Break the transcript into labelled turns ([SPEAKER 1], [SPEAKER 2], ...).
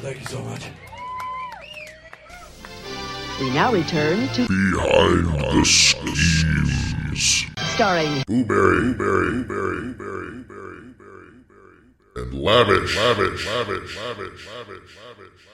[SPEAKER 1] thank you so much.
[SPEAKER 2] We now return to
[SPEAKER 3] Behind the Schemes.
[SPEAKER 2] starring
[SPEAKER 3] Booberry, and Lavish.